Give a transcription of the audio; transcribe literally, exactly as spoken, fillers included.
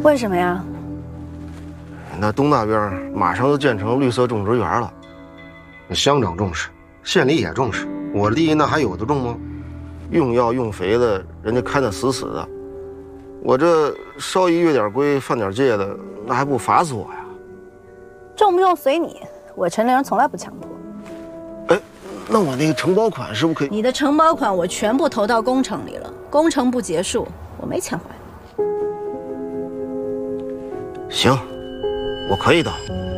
为什么呀？ 那东那边马上就建成绿色种植园了，那乡长重视，县里也重视，我地那还有的种吗？用药用肥的，人家看得死死的，我这稍一越点规犯点戒的，那还不罚死我呀？ 种不种随你，我城里人从来不强迫。 哎，那我那个承包款是不是可以？ 你的承包款我全部投到工程里了，工程不结束，我没钱还。 行，我可以的。